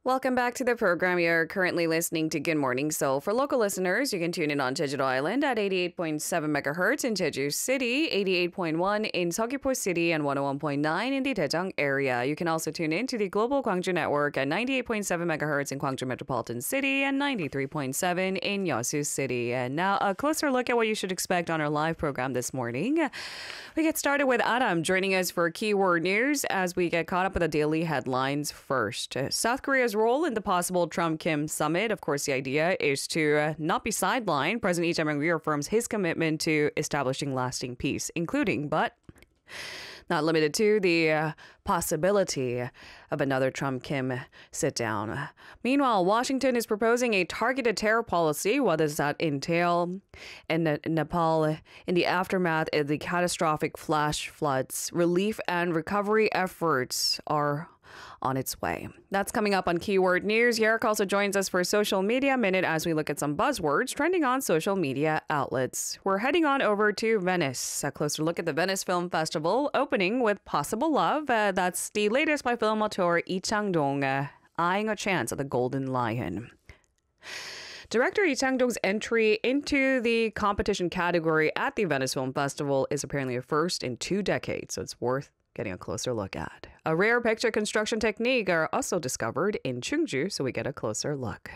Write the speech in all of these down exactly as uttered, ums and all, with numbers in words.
Welcome back to the program. You're currently listening to Good Morning Seoul. For local listeners, you can tune in on Jeju Island at eighty-eight point seven megahertz in Jeju City, eighty-eight point one in Seogwipo City, and one oh one point nine in the Daejeong area. You can also tune in to the Global Gwangju Network at ninety-eight point seven megahertz in Gwangju Metropolitan City and ninety-three point seven in Yeosu City. And now a closer look at what you should expect on our live program this morning. We get started with Adam joining us for Keyword News as we get caught up with the daily headlines first. South Korea's role in the possible Trump-Kim summit. Of course, the idea is to uh, not be sidelined. President Lee Jae-myung reaffirms his commitment to establishing lasting peace, including, but not limited to, the uh, possibility of another Trump-Kim sit-down. Meanwhile, Washington is proposing a targeted terror policy. What does that entail? In Ne- Nepal, in the aftermath of the catastrophic flash floods, relief and recovery efforts are on its way. That's coming up on Keyword News. Yerrick also joins us for Social Media Minute as we look at some buzzwords trending on social media outlets. We're heading on over to Venice. A closer look at the Venice Film Festival, opening with Possible Love. Uh, that's the latest by film auteur Lee Chang-dong, uh, eyeing a chance at the Golden Lion. Director Lee Chang-dong's entry into the competition category at the Venice Film Festival is apparently a first in two decades, so it's worth getting a closer look at. A rare picture construction technique are also discovered in Chungju, so we get a closer look.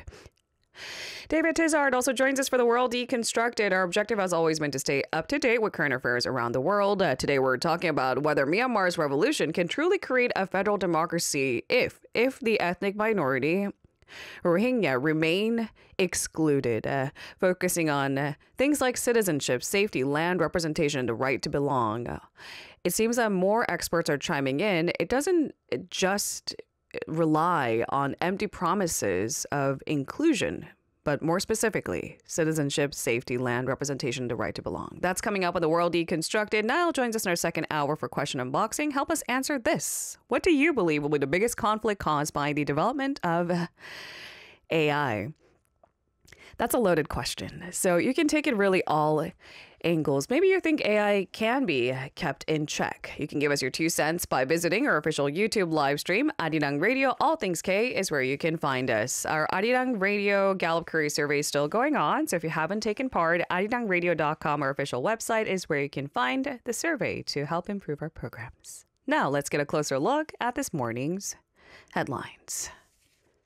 David Tizard also joins us for The World Deconstructed. Our objective has always been to stay up to date with current affairs around the world. Uh, today we're talking about whether Myanmar's revolution can truly create a federal democracy if, if the ethnic minority Rohingya remain excluded, uh, focusing on uh, things like citizenship, safety, land representation, and the right to belong. Uh, it seems that more experts are chiming in. It doesn't just rely on empty promises of inclusion, but more specifically, citizenship, safety, land representation, the right to belong. That's coming up with The World Deconstructed. Niall joins us in our second hour for Question Unboxing. Help us answer this. What do you believe will be the biggest conflict caused by the development of A I? That's a loaded question. So you can take it really all angles. Maybe you think A I can be kept in check. You can give us your two cents by visiting our official YouTube live stream, Arirang Radio. All Things K is where you can find us. Our Arirang Radio Gallup Career Survey is still going on, so if you haven't taken part, arirang radio dot com, our official website, is where you can find the survey to help improve our programs. Now let's get a closer look at this morning's headlines.